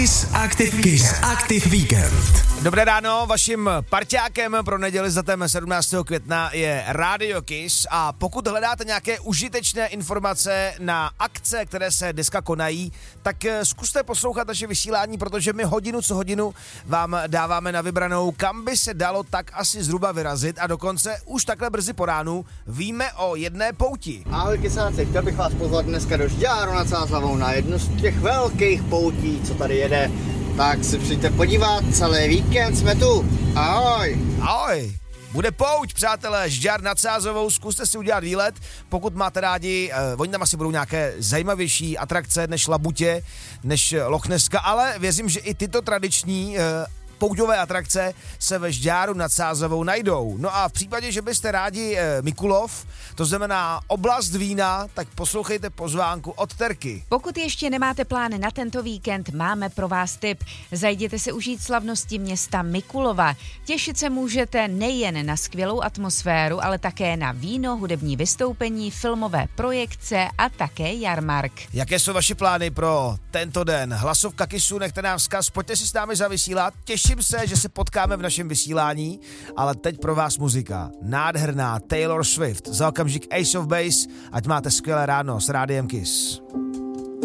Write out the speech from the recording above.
Kiss Aktiv Víkend. Dobré ráno, vaším parťákem pro neděli s datem 17. května je Radio Kiss a pokud hledáte nějaké užitečné informace na akce, které se dneska konají, tak zkuste poslouchat naše vysílání, protože my hodinu co hodinu vám dáváme na vybranou, kam by se dalo tak asi zhruba vyrazit a dokonce už takhle brzy po ránu víme o jedné pouti. Ahoj kysáci, chtěl bych vás pozvat dneska do Žďáru nad Sázavou na jednu z těch velkých poutí, co tady jede. Tak si přijďte podívat, celý víkend jsme tu. Ahoj. Ahoj. Bude pouť, přátelé, Žďár nad Sázovou, zkuste si udělat výlet, pokud máte rádi, oni tam asi budou nějaké zajímavější atrakce než Labutě, než Loch Nesska, ale věřím, že i tyto tradiční pouťové atrakce se ve Žďáru nad Sázovou najdou. No a v případě, že byste rádi Mikulov, to znamená oblast vína, tak poslouchejte pozvánku od Terky. Pokud ještě nemáte plán na tento víkend, máme pro vás tip. Zajděte se užít slavnosti města Mikulova. Těšit se můžete nejen na skvělou atmosféru, ale také na víno, hudební vystoupení, filmové projekce a také jarmark. Jaké jsou vaše plány pro tento den? Hlasovka Kissu, nechte nám vzkaz, pojďte si s námi zavysílat. Těším se, že se potkáme v našem vysílání, ale teď pro vás muzika. Nádherná Taylor Swift, za okamžik Ace of Base, ať máte skvělé ráno s Rádiem Kiss.